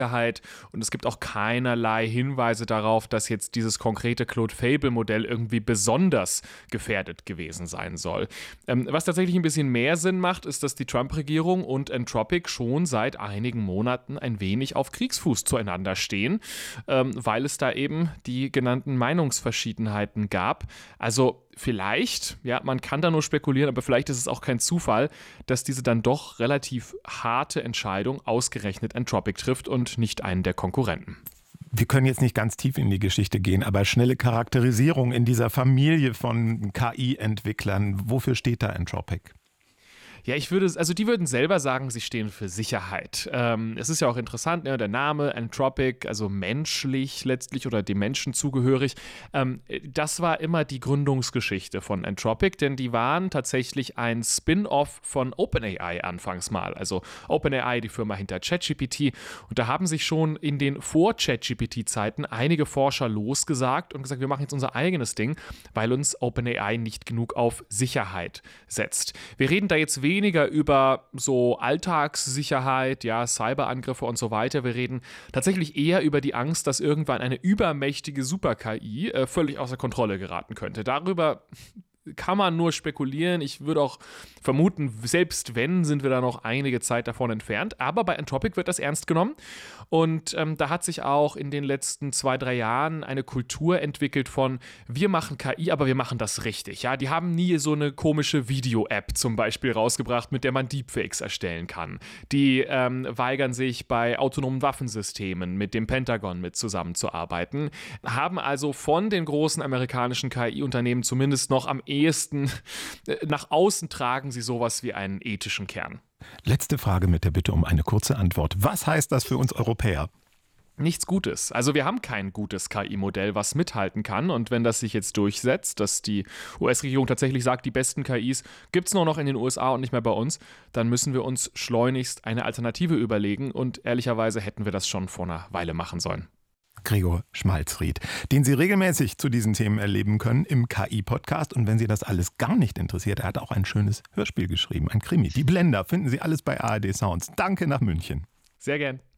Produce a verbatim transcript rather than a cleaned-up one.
Und es gibt auch keinerlei Hinweise darauf, dass jetzt dieses konkrete Claude-Fable-Modell irgendwie besonders gefährdet gewesen sein soll. Ähm, was tatsächlich ein bisschen mehr Sinn macht, ist, dass die Trump-Regierung und Anthropic schon seit einigen Monaten ein wenig auf Kriegsfuß zueinander stehen, ähm, weil es da eben die genannten Meinungsverschiedenheiten gab. Also vielleicht, ja, man kann da nur spekulieren, aber vielleicht ist es auch kein Zufall, dass diese dann doch relativ harte Entscheidung ausgerechnet Anthropic trifft und nicht einen der Konkurrenten. Wir können jetzt nicht ganz tief in die Geschichte gehen, aber schnelle Charakterisierung in dieser Familie von K I-Entwicklern. Wofür steht da Anthropic? Ja, ich würde, also die würden selber sagen, sie stehen für Sicherheit. Ähm, es ist ja auch interessant, ne, der Name Anthropic, also menschlich letztlich oder dem Menschen zugehörig. Ähm, das war immer die Gründungsgeschichte von Anthropic, denn die waren tatsächlich ein Spin-off von OpenAI anfangs mal. Also OpenAI, die Firma hinter ChatGPT. Und da haben sich schon in den Vor-ChatGPT-Zeiten einige Forscher losgesagt und gesagt, wir machen jetzt unser eigenes Ding, weil uns OpenAI nicht genug auf Sicherheit setzt. Wir reden da jetzt weniger weniger über so Alltagssicherheit, ja, Cyberangriffe und so weiter. Wir reden tatsächlich eher über die Angst, dass irgendwann eine übermächtige Super-K I äh, völlig außer Kontrolle geraten könnte. Darüber kann man nur spekulieren. Ich würde auch vermuten, selbst wenn, sind wir da noch einige Zeit davon entfernt. Aber bei Anthropic wird das ernst genommen. Und ähm, da hat sich auch in den letzten zwei, drei Jahren eine Kultur entwickelt von, wir machen K I, aber wir machen das richtig. Ja, die haben nie so eine komische Video-App zum Beispiel rausgebracht, mit der man Deepfakes erstellen kann. Die ähm, weigern sich bei autonomen Waffensystemen mit dem Pentagon mit zusammenzuarbeiten, haben also von den großen amerikanischen K I-Unternehmen zumindest noch am ehesten nach außen tragen sie sowas wie einen ethischen Kern. Letzte Frage mit der Bitte um eine kurze Antwort. Was heißt das für uns Europäer? Nichts Gutes. Also wir haben kein gutes K I-Modell, was mithalten kann. Und wenn das sich jetzt durchsetzt, dass die U S-Regierung tatsächlich sagt, die besten K Is gibt es nur noch in den U S A und nicht mehr bei uns, dann müssen wir uns schleunigst eine Alternative überlegen. Und ehrlicherweise hätten wir das schon vor einer Weile machen sollen. Gregor Schmalzried, den Sie regelmäßig zu diesen Themen erleben können im K I-Podcast. Und wenn Sie das alles gar nicht interessiert, er hat auch ein schönes Hörspiel geschrieben, ein Krimi. Die Blender finden Sie alles bei A R D Sounds. Danke nach München. Sehr gern.